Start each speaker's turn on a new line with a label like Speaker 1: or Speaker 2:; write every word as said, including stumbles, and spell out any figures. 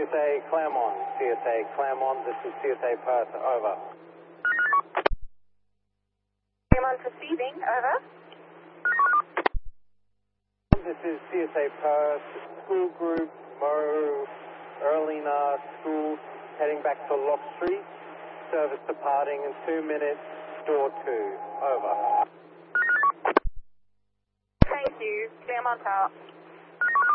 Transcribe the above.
Speaker 1: S A Claremont, C S A Claremont, this is C S A Perth, over.
Speaker 2: Claremont receiving, over.
Speaker 1: This is C S A Perth, school group, Mo, Erlina School, heading back to Lock Street, service departing in two minutes, door two, over.
Speaker 2: Thank you, Claremont out.